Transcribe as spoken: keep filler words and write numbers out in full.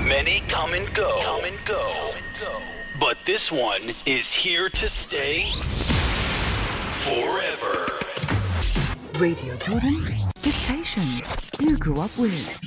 Many come and go. Come and go. But this one is here to stay forever. Radio Jordan, the station you grew up with.